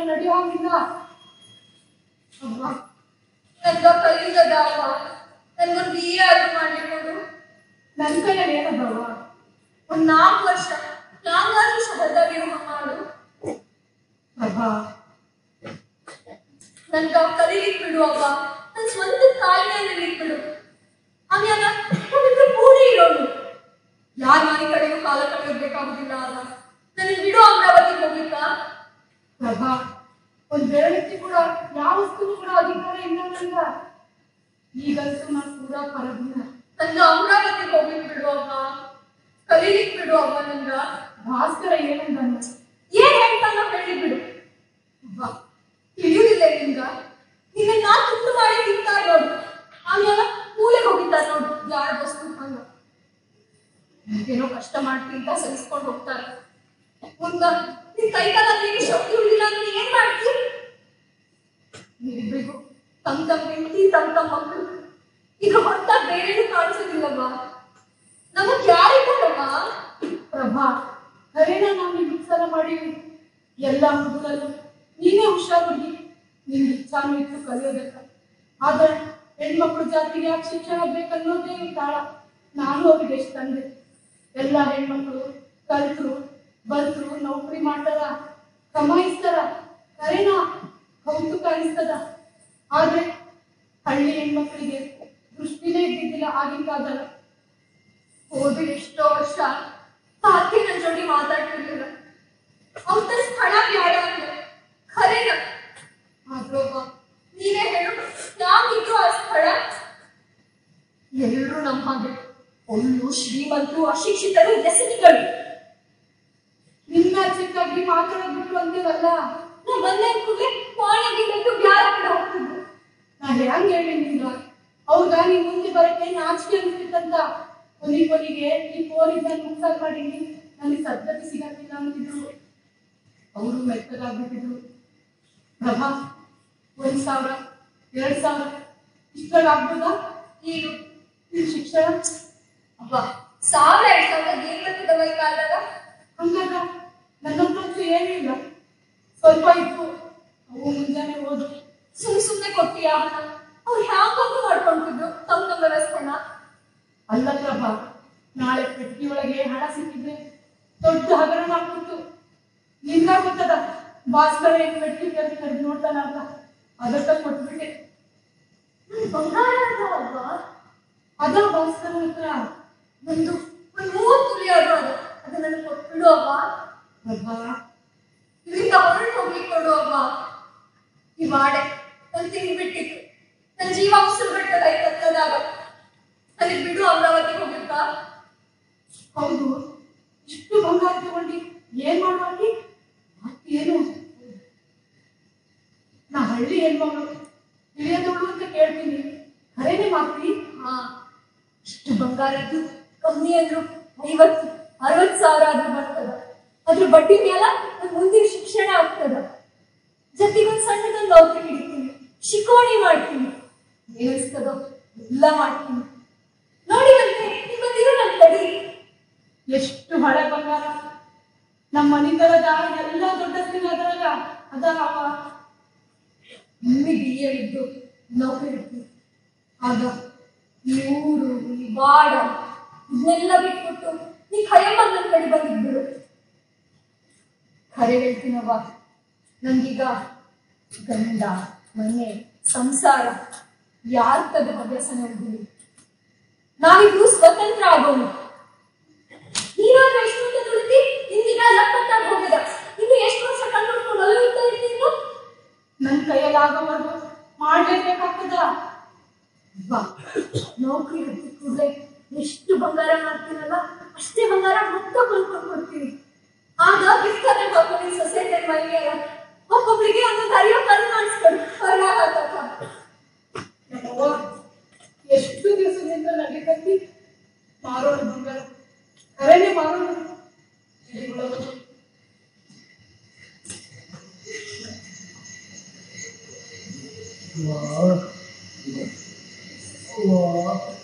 ನಡೆಯೋ ಹಾಗಿಲ್ಲ. ಅಮ್ಮ ನನ್ನ ಕಲಿಯುಗದ ಅಮ್ಮ ನನ್ಗೊಂದು ಈ ಆದ್ರೂ ಮಾಡಿಕೊಡು. ನನ್ನ ಕೈಯಲ್ಲಿ ಏನದವ? ಒಂದು 4 ವರ್ಷ ಹೊರದಾಗಿರುವ ಮಾಡು ಪ್ರಭಾ. ನನ್ಗ ಕಲೀಲಿಕ್ ಬಿಡು ಅವ್ವ. ನನ್ ಸ್ವಂತ ಕಾಲಿನ ನಿಲ್ಲಿಕ್ ಬಿಡು. ಆಮ್ಯಾಗ ನಾವಿಬ್ರು ಕೂಡಿ ಇರೋದು. ಯಾರ ಮನೆ ಕಡೆಗೂ ಕಾಲ ಕಳೆಯೋಗ್ಬೇಕಾಗುದಿಲ್ಲ ಅಲ್ಲ. ನನಗೆ ಬಿಡು ಅಮರಾವತಿ ಹೋಗ್ಲಿಕ್ಕ. ಪ್ರಭಾ, ಒಂದ್ ಬೆರಳಿಗೆ ಕೂಡ ಯಾವ ವಸ್ತುನು ಕೂಡ ಅಧಿಕಾರ ಇಲ್ಲ ನಂಗ. ಈಗಂತೂ ನಾನು ಪೂರಾ ಪರದಿನ. ನನ್ಗ ಅಮರಾವತಿಗೆ ಹೋಗ್ಲಿಕ್ ಬಿಡು ಅಮ್ಮ. ಕಲೀಲಿಕ್ ಬಿಡು ಅಮ್ಮ ನನ್ಗ. ಭಾಸ್ಕರ ಏನಂದಾನ? ಏನ್ ಹೇಳ್ತಾನ ಹೇಳಿ ಬಿಡು. ಅಬ್ಬಾ ತಿಳಿಯುವುದಿಲ್ಲ ನಿಮ್ಗ. ನಿನ್ನ ತುತ್ತು ಮಾಡಿ ತಿಂತಾರ ನೋಡು. ಆಮೇಲೆ ಮೂಲೆಗೆ ಹೋಗಿದ್ದಾರ ನೋಡು ಯಾರ ವಸ್ತು ಹಂಗ. ಏನೋ ಕಷ್ಟ ಮಾಡ್ತಿಂತ ಸಹಿಸ್ಕೊಂಡು ಹೋಗ್ತಾರ. ಮುಂದ ನಿನ್ ಕೈಕಾಲಕ್ಕೆ ಶಕ್ತಿ ಉಳಿದಿಲ್ಲ ಅಂದ್ರೆ ಏನ್ ಮಾಡ್ತಿ? ನೀವಿಬ್ರಿಗೂ ತಮ್ಮ ಹೆಂಡತಿ ತಮ್ಮ ಮಕ್ಕಳು ಇದ್ರ ಹೊತ್ತ ಬೇರೇನು ಕಾಣಿಸೋದಿಲ್ಲಮ್ಮ. ನಮಗ್ ಯಾರಿದ್ದಾರಮ್ಮ? ಪ್ರಭಾ, ಖರೇನ ನಾವು ನಿಮ್ಗೆ ಸಲ ಮಾಡೀವಿ. ಎಲ್ಲ ಮೃದುಲಲ್ಲೂ ನೀನೇ ಹುಷಾರುಗಿ. ನಿಮ್ಗೆ ಇಚ್ಛಾನು ಇತ್ತು ಕಲಿಯೋದಕ್ಕ. ಆದ್ರೆ ಹೆಣ್ಮಕ್ಳು ಜಾತಿಗೆ ಯಾಕೆ ಶಿಕ್ಷಣ ಬೇಕನ್ನೋದೇ ತಾಳ. ನಾನು ಅವ್ರಿಗೆ ಎಷ್ಟು ತಂದೆ. ಎಲ್ಲ ಹೆಣ್ಮಕ್ಳು ಕಲ್ತರು ಬಲ್ತರು ನೌಕರಿ ಮಾಡ್ತಾರ, ಕಮಾಯಿಸ್ತಾರ. ಖರೇನ ಕೌತುಕ ಅನಿಸ್ತದ. ಆದ್ರೆ ಹಳ್ಳಿ ಹೆಣ್ಮಕ್ಳಿಗೆ ದೃಷ್ಟಿನೇ ಇದ್ದಿದ್ದಿಲ್ಲ ಆಗಿನ ಕಾಲದಲ್ಲಿ. ಹೋದ ಎಷ್ಟೋ ವರ್ಷ ಸಾಧ್ಯ ನನ್ನ ಜೋಡಿ ಮಾತಾಡ್ತಿರ್ಲಿಲ್ಲ. ಅವತ್ತ ಸ್ಥಳ ಬ್ಯಾಡ ಅಂದ್ರೆ ಖರೇನ. ಆದ್ರೂ ನೀನೇ ಹೇಳು, ಯಾಕಿದ್ರು ಆ ಸ್ಥಳ? ಎಲ್ರು ನಮ್ಮ ಹಾಗೆ ಒಳ್ಳು ಶ್ರೀಮಂತರು ಅಶಿಕ್ಷಿತರು ವ್ಯಸನಿಗಳು. ನಿನ್ನ ಚಿಕ್ಕಾಗಿ ಮಾತಾಡೋದ್ಬಿಟ್ಟು ಅಂತೀವಲ್ಲ. ನಾ ಬಂದೆ ಕೂಡಲೇ ಪಾಣಿಗೆ ಬ್ಯಾರ ಕಡೆ ಹೋಗ್ತಿದ್ರು. ನಾ ಹೆಂಗ್ ಹೇಳಿ ನಿಂಗ? ಹೌದ, ನೀನ್ ಮುಂದೆ ಬರಕ್ಕೆ ನಾಚಿಕೆ ಅನ್ಸ್ತಿತ್ತಂತ. ಕೊನೆಗೆ ಈ ಪೋಲಿನ ಮುಕ್ಸಾಲ್ ಮಾಡಿ ನನಗೆ ಸದ್ಗತಿ ಸಿಗಕ್ಕಿಲ್ಲ ಅಂತಿದ್ರು. ಅವರು ಮೆತ್ತಗಾಗ್ಬಿಟ್ಟಿದ್ರು. ಪ್ರಭಾ, 1,000 2,000 ಇಷ್ಟಾಗ್ಬೋದಾ ಏನು ನಿನ್ ಶಿಕ್ಷಣ? ಅಬ್ಬ 1,000-2,000 ಏನ್ ಬರ್ತದವ ಈ ಕಾಲದಾಗ? ಹಂಗಾಗ ನನ್ನಂತೂ ಏನಿಲ್ಲ, ಸ್ವಲ್ಪ ಇತ್ತು. ಅವು ಮುಂಜಾನೆ ಹೋದ್ರು. ಸುಮ್ನೆ ಕೊಟ್ಟಿಯ ಹಣ? ಅವ್ರು ಹ್ಯಾಂಗೊಂದು ಮಾಡ್ಕೊಂಡಿದ್ರು ತಮ್ಮ ವ್ಯವಸ್ಥೆನ. ಅಲ್ಲ ಪ್ರಭಾ, ನಾಳೆ ಪೆಟ್ಟಿಯೊಳಗೆ ಹಣ ಸಿಕ್ಕಿದ್ರೆ ದೊಡ್ಡ ಹಗರಣ ಆಗ್ತಿತ್ತು. ನಿನ್ನ ಗೊತ್ತದ ಭಾಸ್ಕರ ಏನ್ ಪೆಟ್ಟಿ ಕರೆದು ನೋಡ್ತಾನ ಅಂತ. ಅದಕ್ಕ ಕೊಟ್ಬಿಟ್ಟೆ. ಬಂಗಾರ ಅದ ಅದ ಭಾಸ್ಕರ ಹತ್ರ ಒಂದು 30 ತುಲಿ ಅದು. ಅದು ನನಗೆ ಕೊಟ್ಬಿಡು ಅವ್ವ. ಪ್ರಭಾ, ಇಲ್ಲಿಂದ ಹೊರಟು ಹೋಗ್ಲಿಕ್ಕೆ ಕೊಡು ಅವ್ವ. ಈ ವಾಡೆ ನನ್ ತಿಂದ್ಬಿಟ್ಟಿತ್ತು. ನನ್ ಜೀವ ಉಸಿರು ಬಿಟ್ಟದ ಈ ಕತ್ತದಾಗ. ನನಗೆ ಬಿಡು ಅಮರಾವತಿ ಹೋಗ್ಲಿಕ್ಕ. ಹೌದು, ಇಷ್ಟು ಬಂಗಾರ ತಗೊಂಡು ಏನ್ ಮಾಡುವಾಗಿ? ಏನು, ನಾ ಹಳ್ಳಿ ಹೆಣ್ಮಗಳು ತಿಳಿಯದವಳು ಅಂತ ಕೇಳ್ತೀನಿ. ಖರೇನೆ ಮಾತ್ರಿ? ಹಾ, ಇಷ್ಟು ಬಂಗಾರದ್ದು ಕಮ್ಮಿ ಅಂದ್ರು 50-60 ಸಾವಿರ ಆದ್ರೂ ಬರ್ತದ. ಅದ್ರ ಬಡ್ಡಿ ಮೇಲ ನನ್ ಮುಂದಿನ ಶಿಕ್ಷಣ ಆಗ್ತದ. ಜೊತೆಗೊಂದು ಸಣ್ಣದೊಂದು ನೌಕರಿ ಹಿಡಿತೀನಿ, ಶಿಕೋಣಿ ಮಾಡ್ತೀನಿ. ಏನಿಸ್ತದೋ ಎಲ್ಲ ಮಾಡ್ತೀನಿ. ನೋಡಿ ಬಂದೆ ನಿಮ್ಮಂದಿರೋ ನನ್ ಕಡಿ. ಎಷ್ಟು ಹಳೆ ಬಂಗಾರ! ನಮ್ಮ ಮನಿತರದ ಎಲ್ಲ ದೊಡ್ಡಸ್ತಿನ ಅದರಾಗ ಅದಾವ. ನಿಮಗೆ ಇದ್ದು ನೌಕರಿ ಹಿಡ್ತೀನಿ. ಆಗ ಈ ಊರು ಈ ಬಾಡ ಇದನ್ನೆಲ್ಲ ಬಿಟ್ಬಿಟ್ಟು ನೀ ಖಯಮ್ಮ ನನ್ನ ಕಡೆ ಬಂದಿದ್ಬಿಡು. ಖರೆ ಹೇಳ್ತೀನವ್ವ, ನಂಗೀಗ ಗಂಡ ಮನೆ ಸಂಸಾರ ಯಾರ ತದ ಹವ್ಯಾಸನ ಹೋಗುದು. ನಾವಿಬ್ರು ಸ್ವತಂತ್ರ ಆಗೋಣ. ನೀನಾದ್ರೂ ಎಷ್ಟು ಅಂತ ದುಡಿದಿ? ನಿಂದೀಗ 70 ಹೋಗಿದ. ಇನ್ನು ಎಷ್ಟು ವರ್ಷ ಕಣ್ಣುಡ್ಕೊಂಡು ಅಲವಿತಾ ಇರ್ತೀನು? ನನ್ ಕೈಯಲ್ಲಿ ಆಗೋವರೆಗೂ ಮಾಡ್ಲೇಬೇಕಾಗ್ತದ. ನೌಕರಿ ಹತ್ತಿದ ಕೂಡಲೇ ಎಷ್ಟು ಬಂಗಾರ ಮಾಡ್ತೀನಲ್ಲ ಅಷ್ಟೇ ಬಂಗಾರ ಮತ್ತೆ ಕೊಂಡ್ಕೊಂಡು ಕೊಡ್ತೀನಿ. ಆಗ ಗಿಫ್ಟ್ ಹಾಕೊಂಡು ಸೊಸೈಟಿ ಮನೆಗೆ ಒಬ್ಬೊಬ್ರಿಗೆ ಒಂದೊಂದು ಅರಿಯೋ ಕಣ್ಣು ಕಾಣಿಸ್ಕೊಂಡು ಹೊರಗಾಗತ್ತ. ಎಷ್ಟು ದಿವಸದಿಂದ ನಡಿಕತ್ತಿ ಮಾರೋಣ ಬಂಗಾರ. ಖರೇನೆ ಮಾರೋಣ. Wow.